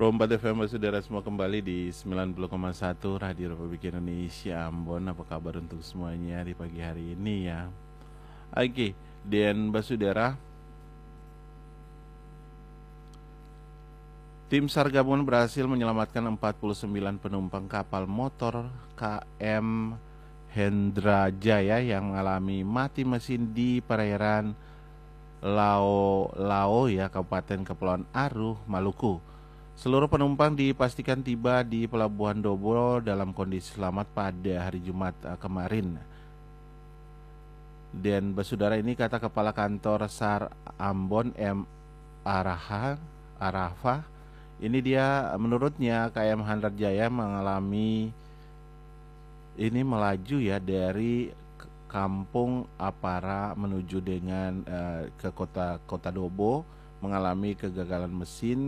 Rompat FM saudara semua kembali di 90,1 Radio Republik Indonesia Ambon. Apa kabar untuk semuanya di pagi hari ini ya? Oke, dan saudara, tim SAR gabungan berhasil menyelamatkan 49 penumpang kapal motor KM Hendra Jaya yang mengalami mati mesin di perairan Lao ya, Kabupaten Kepulauan Aru, Maluku. Seluruh penumpang dipastikan tiba di Pelabuhan Dobo dalam kondisi selamat pada hari Jumat kemarin. Dan saudara, ini kata Kepala Kantor SAR Ambon M. Arafa. Ini dia, menurutnya KM Hendra Jaya mengalami ini melaju ya dari Kampung Apara menuju dengan ke kota Dobo, mengalami kegagalan mesin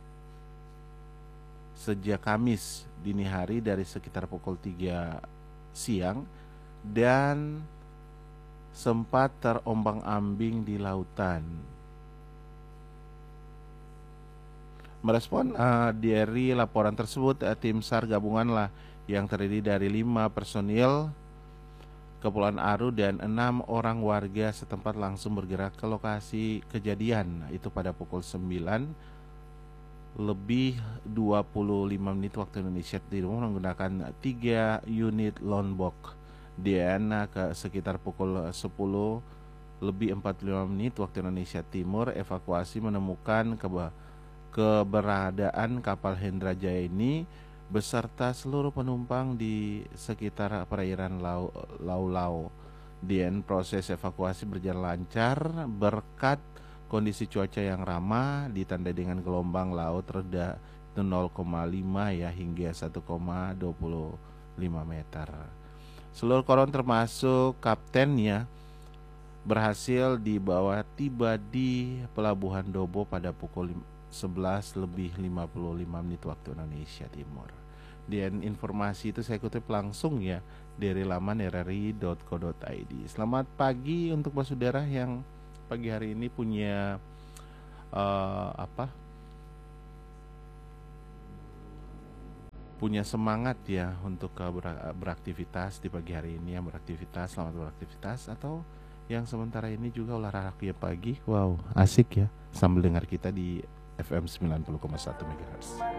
sejak Kamis dini hari dari sekitar pukul 3 siang dan sempat terombang-ambing di lautan. Merespon dari laporan tersebut, tim SAR gabungan lah yang terdiri dari 5 personil Kepulauan Aru dan 6 orang warga setempat langsung bergerak ke lokasi kejadian, itu pada pukul 9:25 waktu Indonesia Timur menggunakan 3 unit longboat. Dan ke sekitar pukul 10:45 waktu Indonesia Timur, evakuasi menemukan keberadaan kapal Hendra Jaya ini beserta seluruh penumpang di sekitar perairan Lau. Dan proses evakuasi berjalan lancar berkat kondisi cuaca yang ramah, ditandai dengan gelombang laut reda 0,5 ya hingga 1,25 meter. Seluruh korban termasuk kaptennya berhasil dibawa tiba di Pelabuhan Dobo pada pukul 11:55 waktu Indonesia Timur. Dan informasi itu saya kutip langsung ya dari laman rri.co.id. Selamat pagi untuk saudara yang pagi hari ini punya punya semangat ya untuk beraktivitas di pagi hari ini. Yang beraktivitas, selamat beraktivitas. Atau yang sementara ini juga olahraga pagi, wow asik ya, sambil dengar kita di FM 90,1 MHz.